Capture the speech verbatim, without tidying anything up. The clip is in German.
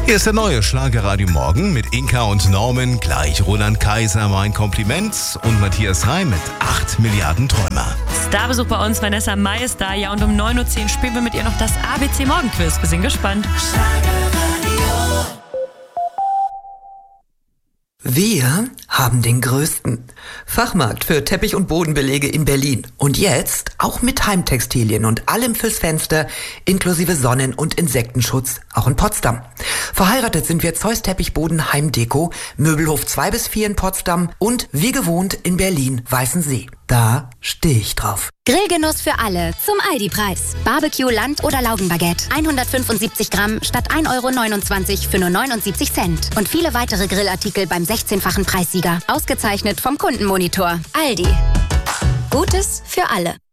Hier ist der neue Schlagerradio Morgen mit Inka und Norman, gleich Roland Kaiser, mein Kompliment und Matthias Reim mit acht Milliarden Träumer. Starbesuch bei uns, Vanessa Mai ist da, ja, und um neun Uhr zehn spielen wir mit ihr noch das A B C Morgenquiz. Wir sind gespannt. Wir haben den größten Fachmarkt für Teppich- und Bodenbelege in Berlin. Und jetzt auch mit Heimtextilien und allem fürs Fenster, inklusive Sonnen- und Insektenschutz, auch in Potsdam. Verheiratet sind wir Zeus Teppichboden Heimdeko, Möbelhof zwei bis vier in Potsdam und wie gewohnt in Berlin Weißensee. Da stehe ich drauf. Grillgenuss für alle zum Aldi-Preis. Barbecue, Land- oder Laugenbaguette. hundertfünfundsiebzig Gramm statt ein Euro neunundzwanzig für nur neunundsiebzig Cent. Und viele weitere Grillartikel beim sechzehnfachen Preissieger. Ausgezeichnet vom Kundenmonitor. Aldi. Gutes für alle.